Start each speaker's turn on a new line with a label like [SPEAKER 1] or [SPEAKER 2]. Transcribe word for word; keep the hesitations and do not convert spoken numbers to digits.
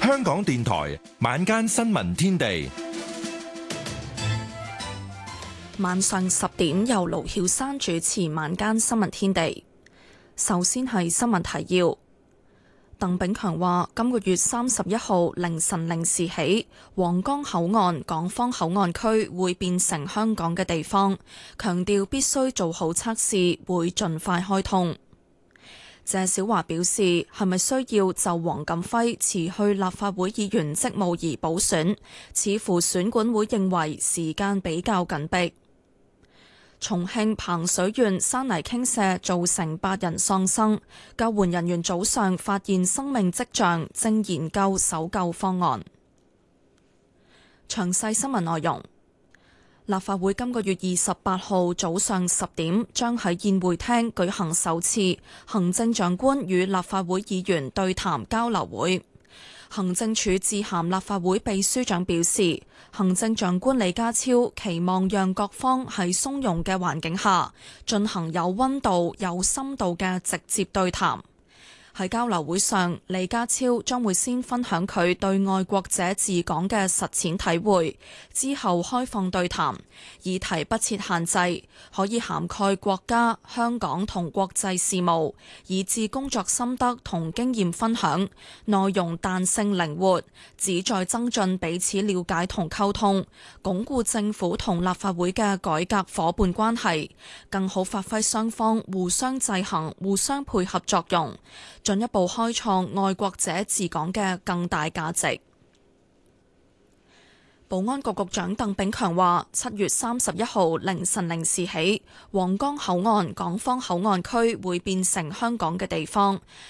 [SPEAKER 1] 香港電台晚間新聞天地，
[SPEAKER 2] 晚上十點由盧曉珊主持晚間新聞天地。首先係新聞提要。鄧炳強話：今個月三十一號凌晨零時起，皇崗口岸港方口岸區會變成香港嘅地方，強調必須做好測試，會盡快開通。謝小華表示，係咪需要就黃錦輝辭去立法會議員職務而補選？似乎選管會認為時間比較緊迫。重慶彭水縣山泥傾瀉造成八人喪生，救援人員早上發現生命跡象，正研究搜救方案。詳細新聞內容。立法會今個月二十八號早上十點將喺宴會廳舉行首次行政長官與立法會議員對談交流會。行政署致函立法會秘書長表示，行政長官李家超期望讓各方喺鬆容嘅環境下進行有溫度、有深度嘅直接對談。喺交流會上，李家超將會先分享佢對愛國者治港嘅實踐體會，之後開放對談，議題不設限制，可以涵蓋國家、香港同國際事務，以至工作心得同經驗分享，內容彈性靈活，旨在增進彼此了解同溝通，鞏固政府同立法會嘅改革夥伴關係，更好發揮雙方互相制衡、互相配合作用，進一步開創愛國者治港嘅更大價值。保安局局長鄧炳強話：七月三十一號凌晨零時起，皇崗口岸港方口岸區會變成香港嘅地方，